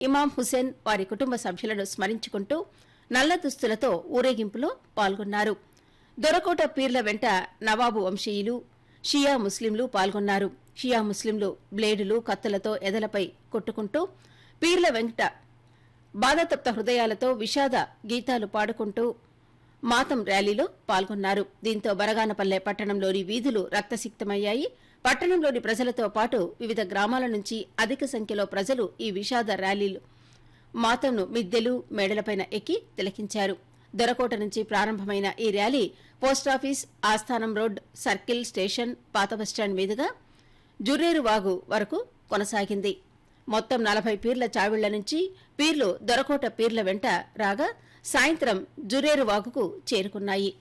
ఇమాం హుసేన్ వారి కుటుంబ సభ్యులను స్మరించుకుంటూ నల్ల దుస్తులతో ఊరేగింపులో పాల్గొన్నారు. దొరకోట పీర్ల వెంట నవాబు వంశీయులు, షియా ముస్లింలు పాల్గొన్నారు. షియా ముస్లింలు బ్లేడులు, కత్తులతో ఎదలపై కొట్టుకుంటూ పీర్ల వెంట బాధాతప్త హృదయాలతో విషాద గీతాలు పాడుకుంటూ మాతం ర్యాలీలో పాల్గొన్నారు. దీంతో బరగానపల్లె పట్టణంలోని వీధులు రక్తసిక్తమయ్యాయి. పట్టణంలోని ప్రజలతో పాటు వివిధ గ్రామాల నుంచి అధిక సంఖ్యలో ప్రజలు ఈ విషాద ర్యాలీలు మాతంను మిద్దెలు, మేడలపైన ఎక్కి తిలకించారు. దొరకోట నుంచి ప్రారంభమైన ఈ ర్యాలీ పోస్టాఫీస్, ఆస్థానం రోడ్, సర్కిల్, స్టేషన్, పాత బస్టాండ్ మీదుగా జుర్రేరు వాగు వరకు కొనసాగింది. మొత్తం 40 పీర్ల చావిళ్ల నుంచి పీర్లు దొరకోట పీర్ల వెంట రాగా సాయంత్రం జుర్రేరు వాగుకు చేరుకున్నాయి.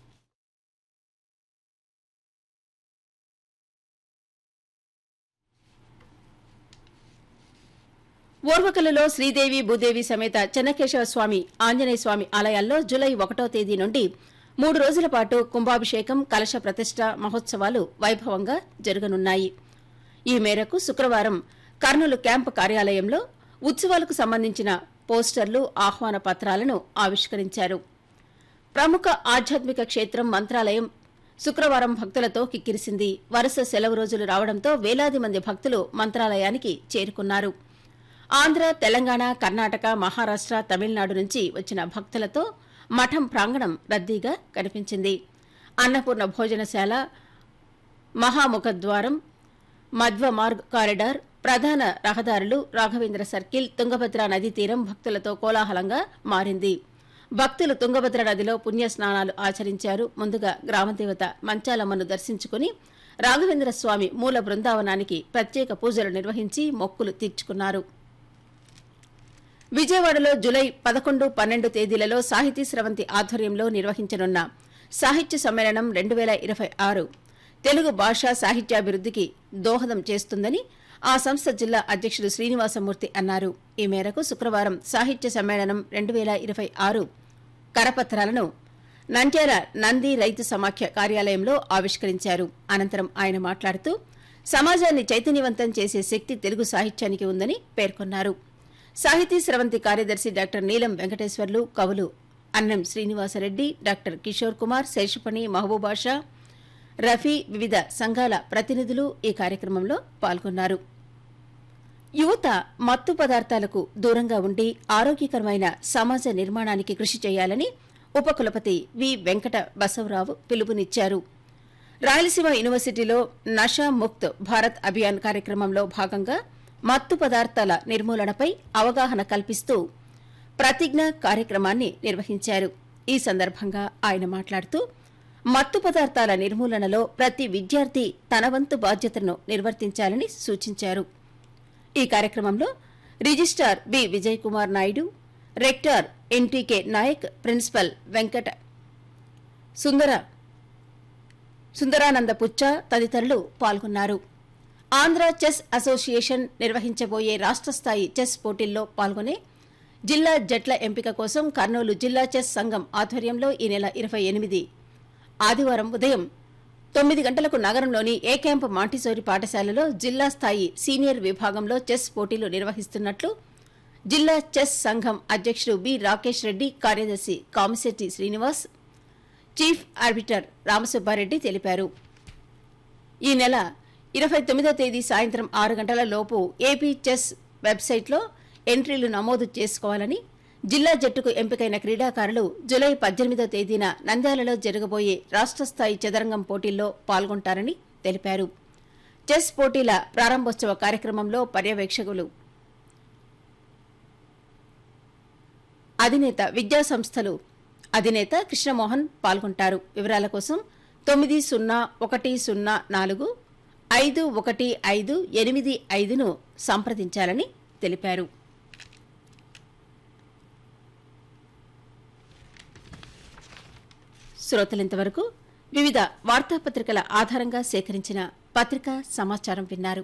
ఓర్వకలలో శ్రీదేవి, భూదేవి సమేత చెన్నకేశవ స్వామి, ఆంజనేయ స్వామి ఆలయాల్లో జూలై 1వ తేదీ నుండి 3 రోజుల పాటు కుంభాభిషేకం, కలశ ప్రతిష్ట మహోత్సవాలు వైభవంగా జరగనున్నాయి. ఈ మేరకు శుక్రవారం కర్నూలు క్యాంపు కార్యాలయంలో ఉత్సవాలకు సంబంధించిన పోస్టర్లు, ఆహ్వాన పత్రాలను ఆవిష్కరించారు. ప్రముఖ ఆధ్యాత్మిక క్షేత్రం మంత్రాలయం శుక్రవారం భక్తులతో కిక్కిరిసింది. వరుస సెలవు రోజులు రావడంతో వేలాది మంది భక్తులు మంత్రాలయానికి చేరుకున్నారు. ఆంధ్ర, తెలంగాణ, కర్ణాటక, మహారాష్ట, తమిళనాడు నుంచి వచ్చిన భక్తులతో మఠం ప్రాంగణం రద్దీగా కనిపించింది. అన్నపూర్ణ భోజనశాల, మహాముఖద్వారం, మధ్వ మార్గ్ కారిడార్, ప్రధాన రహదారులు, రాఘవేంద్ర సర్కిల్, తుంగభద్ర నదీ తీరం భక్తులతో కోలాహలంగా మారింది. భక్తులు తుంగభద్ర నదిలో పుణ్యస్నానాలు ఆచరించారు. ముందుగా గ్రామదేవత మంచాలమ్మను దర్శించుకుని రాఘవేంద్ర స్వామి మూల బృందావనానికి ప్రత్యేక పూజలు నిర్వహించి మొక్కులు తీర్చుకున్నారు. విజయవాడలో జూలై 11, 12 తేదీలలో సాహితీ స్రవంతి ఆధ్వర్యంలో నిర్వహించనున్న సాహిత్య సమ్మేళనం 2026 తెలుగు భాషా సాహిత్యాభివృద్ధికి దోహదం చేస్తుందని ఆ సంస్థ జిల్లా అధ్యక్షుడు శ్రీనివాసమూర్తి అన్నారు. ఈ మేరకు శుక్రవారం సాహిత్య సమ్మేళనం 2026 కరపత్రాలను నంద్యాల నంది రైతు సమాఖ్య కార్యాలయంలో ఆవిష్కరించారు. అనంతరం ఆయన మాట్లాడుతూ సమాజాన్ని చైతన్యవంతం చేసే శక్తి తెలుగు సాహిత్యానికి ఉందని పేర్కొన్నారు. సాహితీ స్రవంతి కార్యదర్శి డాక్టర్ నీలం వెంకటేశ్వర్లు, కవులు అన్నం శ్రీనివాసరెడ్డి, డాక్టర్ కిషోర్ కుమార్, శేషపణి, మహబూబాషా, రఫీ, వివిధ సంఘాల ప్రతినిధులు ఈ కార్యక్రమంలో పాల్గొన్నారు. యువత మత్తు పదార్థాలకు దూరంగా ఉండి ఆరోగ్యకరమైన సమాజ నిర్మాణానికి కృషి చేయాలని ఉపకులపతి వి వెంకట బసవరావు పిలుపునిచ్చారు. రాయలసీమ యూనివర్సిటీలో నషా ముక్త్ భారత్ అభియాన్ కార్యక్రమంలో భాగంగా మత్తు పదార్థాల నిర్మూలనపై అవగాహన కల్పిస్తూ ప్రతిజ్ఞ కార్యక్రమాన్ని నిర్వహించారు. ఈ సందర్భంగా ఆయన మాట్లాడుతూ మత్తు పదార్థాల నిర్మూలనలో ప్రతి విద్యార్థి తన వంతు బాధ్యతను నిర్వర్తించాలని సూచించారు. ఈ కార్యక్రమంలో registrar B Vijay Kumar Naidu, rector ఎన్టీకే Naik, principal Venkata సుందరానంద పుచ్చ తదితరులు పాల్గొన్నారు. ఆంధ్ర చెస్ అసోసియేషన్ నిర్వహించబోయే రాష్ట్ర స్థాయి చెస్ పోటీల్లో పాల్గొనే జిల్లా జట్ల ఎంపిక కోసం కర్నూలు జిల్లా చెస్ సంఘం ఆధ్వర్యంలో ఈ నెల 28 ఆదివారం ఉదయం 9 గంటలకు నగరంలోని ఏ క్యాంప్ మాంటిసోరి పాఠశాలలో జిల్లా స్థాయి సీనియర్ విభాగంలో చెస్ పోటీలు నిర్వహిస్తున్నట్లు జిల్లా చెస్ సంఘం అధ్యక్షుడు బి రాకేష్ రెడ్డి, కార్యదర్శి కామిశెట్టి శ్రీనివాస్, చీఫ్ ఆర్బిటర్ రామసుబ్బారెడ్డి తెలిపారు. ఈ నెల 29వ తేదీ సాయంత్రం 6 గంటల లోపు ఏపీ చెస్ వెబ్సైట్లో ఎంట్రీలు నమోదు చేసుకోవాలని, జిల్లా జట్టుకు ఎంపికైన క్రీడాకారులు జూలై 18వ తేదీన నంద్యాలలో జరగబోయే రాష్ట్ర స్థాయి చదరంగం పోటీల్లో పాల్గొంటారని తెలిపారు. చెస్ పోటీల ప్రారంభోత్సవ కార్యక్రమంలో పర్యవేక్షకులు, అధినేత విద్యాసంస్థలు అధినేత కృష్ణమోహన్ పాల్గొంటారు. వివరాల కోసం 901004 515585ను సంప్రదించాలని తెలిపారు. శ్రోతలింతవరకు వివిధ వార్తాపత్రికల ఆధారంగా సేకరించిన పత్రికా సమాచారం విన్నారు.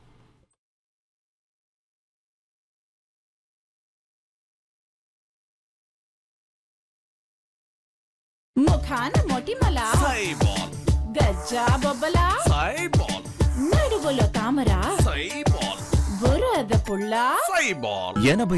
ముఖాన మొటిమల సైబాల్, గజ్జా బొబ్బల సైబాల్, నడువులో తామర సైబాల్, బుర్ర బురద పుల్ల సైబాల్